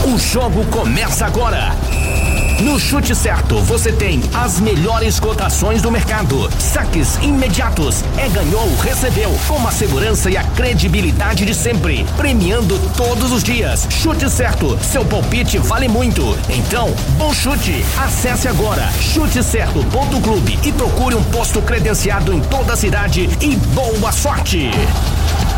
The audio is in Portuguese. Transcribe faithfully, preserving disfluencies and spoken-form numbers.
O jogo começa agora. No Chute Certo, você tem as melhores cotações do mercado. Saques imediatos. É ganhou, recebeu. Com a segurança e a credibilidade de sempre. Premiando todos os dias. Chute Certo. Seu palpite vale muito. Então, bom chute. Acesse agora chute certo ponto clube e procure um posto credenciado em toda a cidade e boa sorte.